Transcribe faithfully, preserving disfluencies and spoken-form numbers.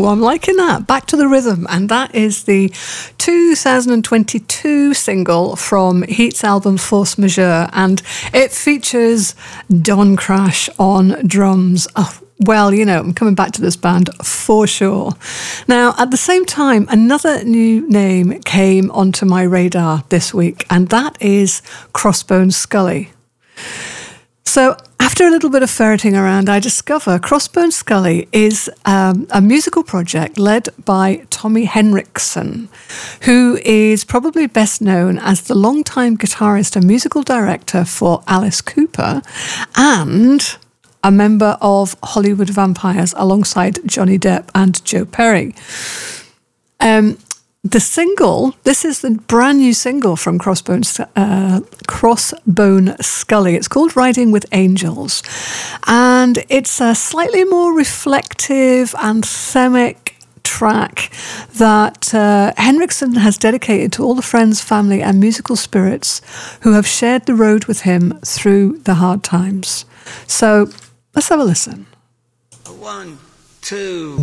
Ooh, I'm liking that. Back to the Rhythm. And that is the two thousand twenty-two single from Heat's album Force Majeure. And it features Don Crash on drums. Oh, well, you know, I'm coming back to this band for sure. Now, at the same time, another new name came onto my radar this week, and that is Crossbones Scully. So after a little bit of ferreting around, I discover Crossbones Scully is um, a musical project led by Tommy Henriksen, who is probably best known as the longtime guitarist and musical director for Alice Cooper and a member of Hollywood Vampires alongside Johnny Depp and Joe Perry. Um, The single, this is the brand new single from Crossbones, uh, Crossbone Scully. It's called Riding with Angels. And it's a slightly more reflective, anthemic track that uh, Henriksen has dedicated to all the friends, family, and musical spirits who have shared the road with him through the hard times. So let's have a listen. One, two...